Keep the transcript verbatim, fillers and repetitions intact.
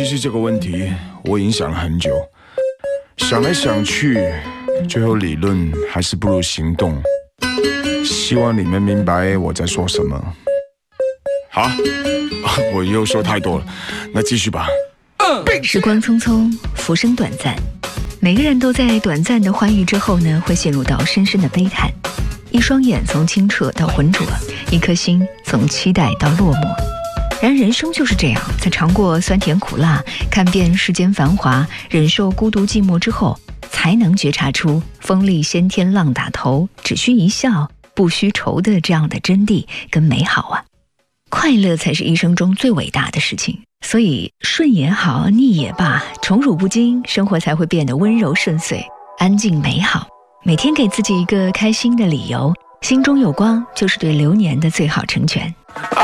其实这个问题我已经想了很久，想来想去，最后理论还是不如行动。希望你们明白我在说什么。好，我又说太多了，那继续吧。 时光匆匆，浮生短暂，每个人都在短暂的欢愉之后呢，会陷入到深深的悲叹。一双眼从清澈到浑浊，一颗心从期待到落寞。然人生就是这样，在尝过酸甜苦辣，看遍世间繁华，忍受孤独寂寞之后，才能觉察出风力先天浪打头，只需一笑不须愁的这样的真谛跟美好啊！快乐才是一生中最伟大的事情，所以顺也好，逆也罢，宠辱不惊，生活才会变得温柔顺遂，安静美好。每天给自己一个开心的理由，心中有光，就是对流年的最好成全。